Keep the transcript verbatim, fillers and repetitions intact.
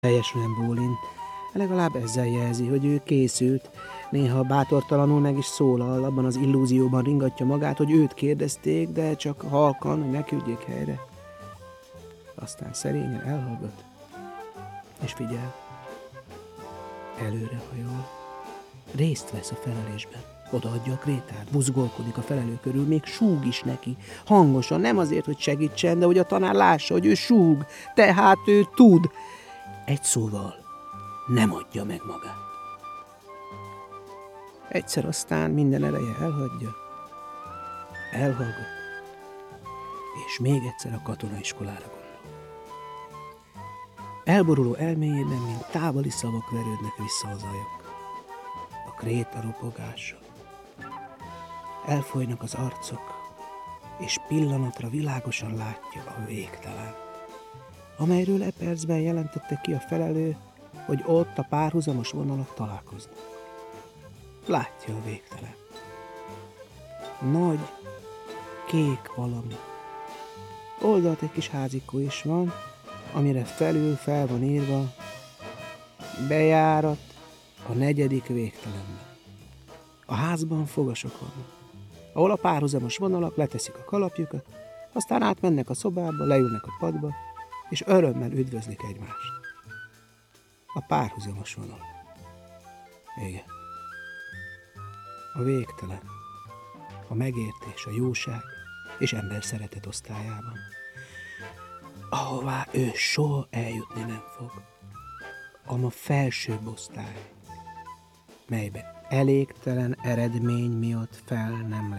Teljesen bólint. Legalább ezzel jelzi, hogy ő készült. Néha bátortalanul meg is szólal, abban az illúzióban ringatja magát, hogy őt kérdezték, de csak halkan, hogy ne küldjék helyre. Aztán szerényen elhallgat, és figyel. Előre hajol. Részt vesz a felelésben. Odaadja a krétát, buzgolkodik a felelő körül, még súg is neki. Hangosan, nem azért, hogy segítsen, de hogy a tanár lássa, hogy ő súg, tehát ő tud. Egy szóval nem adja meg magát. Egyszer aztán minden ereje elhagyja, elhallgat, és még egyszer a katonaiskolára gondol. Elboruló elméjében, mint távoli szavak verődnek vissza az ajak. A kréta ropogása. Elfolynak az arcok, és pillanatra világosan látja a végtelen, amelyről e percben jelentette ki a felelő, hogy ott a párhuzamos vonalak találkoznak. Látja a végtelen. Nagy, kék valami. Oldalt egy kis házikó is van, amire felül fel van írva: bejárat a negyedik végtelenben. A házban fogasok vannak, ahol a párhuzamos vonalak leteszik a kalapjukat, aztán átmennek a szobába, leülnek a padba, és örömmel üdvözlik egymást. A párhuzamos vonal. Igen. A végtelen, a megértés, a jóság és ember szeretet osztályában, ahová ő soha eljutni nem fog. A felsőbb osztály, melybe elégtelen eredmény miatt fel nem